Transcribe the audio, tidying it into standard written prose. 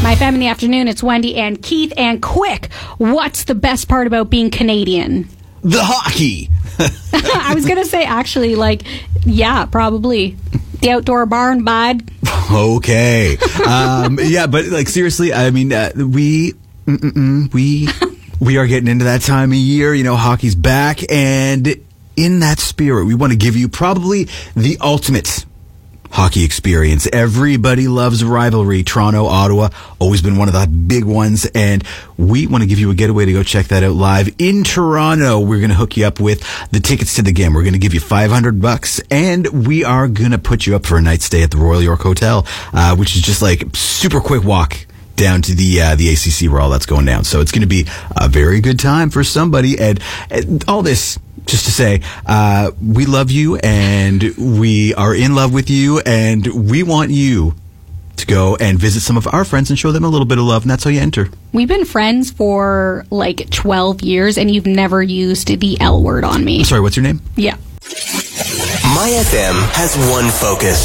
My Femme in the Afternoon. It's Wendy and Keith. And quick, what's the best part about being Canadian? The hockey. I was going to say, actually, yeah, probably. The outdoor barn, bud. Okay. Yeah, but seriously, I mean, we are getting into that time of year. You know, hockey's back, and in that spirit, we want to give you probably the ultimate hockey experience. Everybody loves a rivalry. Toronto, Ottawa, always been one of the big ones, and we want to give you a getaway to go check that out live in Toronto. We're going to hook you up with the tickets to the game. We're going to give you $500, and we are going to put you up for a night stay at the Royal York Hotel, which is just super quick walk down to the ACC where all that's going down. So it's going to be a very good time for somebody, and all this just to say, we love you, and we are in love with you, and we want you to go and visit some of our friends and show them a little bit of love, and that's how you enter. We've been friends for 12 years, and you've never used the L word on me. I'm sorry, what's your name? Yeah. My FM has one focus.